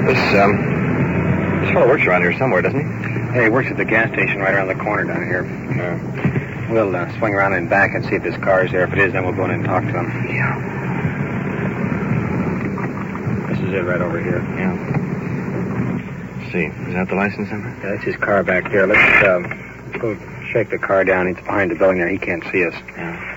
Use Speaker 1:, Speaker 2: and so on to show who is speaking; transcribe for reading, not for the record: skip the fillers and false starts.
Speaker 1: This fellow works around here somewhere, doesn't he?
Speaker 2: Yeah, he works at the gas station right around the corner down here. We'll swing around in back and see if this car is there. If it is, then we'll go in and talk to him.
Speaker 1: Yeah.
Speaker 2: This is it right over here.
Speaker 1: Yeah. Let's see. Is that the license number?
Speaker 2: Yeah, that's his car back there. Let's go shake the car down. It's behind the building there. He can't see us.
Speaker 1: Yeah.